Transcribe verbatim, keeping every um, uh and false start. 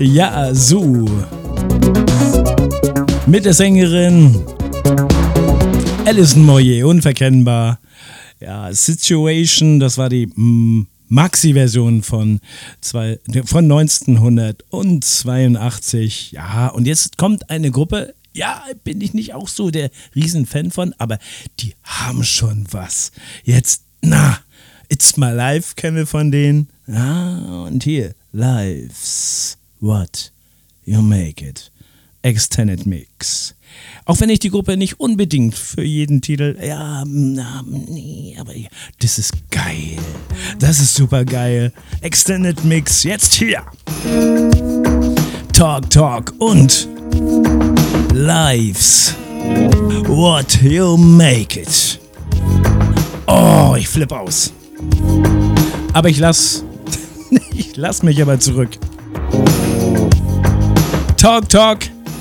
Ja, so. Mit der Sängerin Alison Moyet, unverkennbar. Ja, Situation, das war die mm, Maxi-Version von, zwei, von neunzehnhundertzweiundachtzig. Ja, und jetzt kommt eine Gruppe, ja, bin ich nicht auch so der Riesenfan von, aber die haben schon was. Jetzt, na, It's My Life kennen wir von denen. Ah, und hier, Life's What You Make It. Extended Mix. Auch wenn ich die Gruppe nicht unbedingt für jeden Titel, ja, na, nee, aber ja, das ist geil. Das ist super geil. Extended Mix, jetzt hier. Talk, Talk und Lives. What You Make It. Oh, ich flipp aus. Aber ich lass, ich lass mich aber zurück. Talk, Talk.